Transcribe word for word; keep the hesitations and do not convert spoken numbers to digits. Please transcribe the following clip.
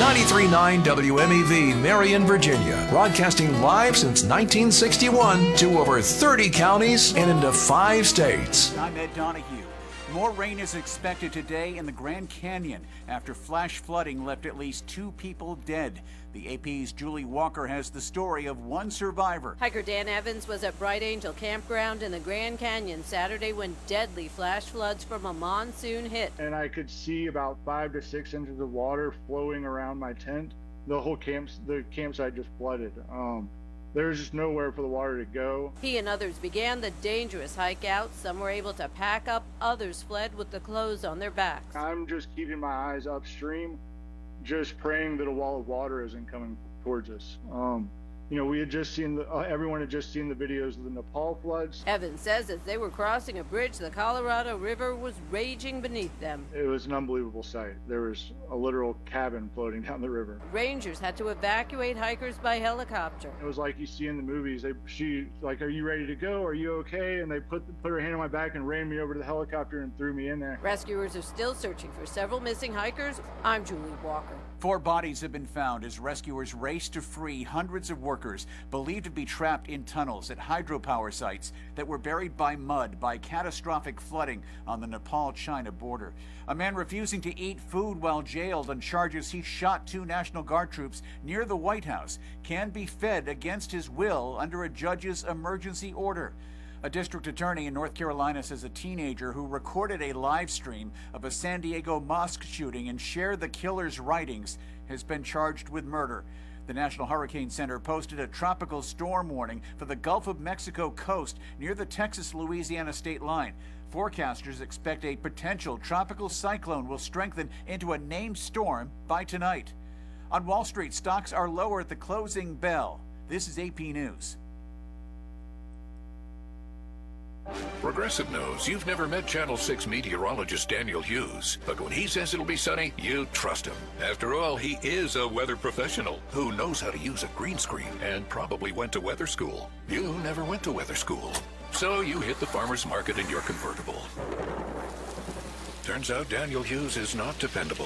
ninety-three point nine W M E V, Marion, Virginia, broadcasting live since nineteen sixty-one to over thirty counties and into five states. I'm Ed Donahue. More rain is expected today in the Grand Canyon after flash flooding left at least two people dead. The A P's Julie Walker has the story of one survivor. Hiker Dan Evans was at Bright Angel Campground in the Grand Canyon Saturday when deadly flash floods from a monsoon hit. And I could see about five to six inches of water flowing around my tent. The whole camp, the campsite just flooded. Um, There was just nowhere for the water to go. He and others began the dangerous hike out. Some were able to pack up, others fled with the clothes on their backs. I'm just keeping my eyes upstream, just praying that a wall of water isn't coming towards us. Um, you know, we had just seen, the, uh, everyone had just seen the videos of the Nepal floods. Evans says as they were crossing a bridge, the Colorado River was raging beneath them. It was an unbelievable sight. There was a literal cabin floating down the river. Rangers had to evacuate hikers by helicopter. It was like you see in the movies. They, she, like, are you ready to go? Are you okay? And they put put her hand on my back and ran me over to the helicopter and threw me in there. Rescuers are still searching for several missing hikers. I'm Julie Walker. Four bodies have been found as rescuers race to free hundreds of workers believed to be trapped in tunnels at hydropower sites that were buried by mud by catastrophic flooding on the Nepal-China border. A man refusing to eat food while jailed on charges he shot two National Guard troops near the White House can be fed against his will under a judge's emergency order. A district attorney in North Carolina says a teenager who recorded a live stream of a San Diego mosque shooting and shared the killer's writings has been charged with murder. The National Hurricane Center posted a tropical storm warning for the Gulf of Mexico coast near the Texas-Louisiana state line. Forecasters expect a potential tropical cyclone will strengthen into a named storm by tonight. On Wall Street, stocks are lower at the closing bell. This is A P News. Progressive knows you've never met Channel six meteorologist Daniel Hughes, but when he says it'll be sunny, you trust him. After all, he is a weather professional who knows how to use a green screen and probably went to weather school. You never went to weather school, so you hit the farmer's market in your convertible. Turns out Daniel Hughes is not dependable.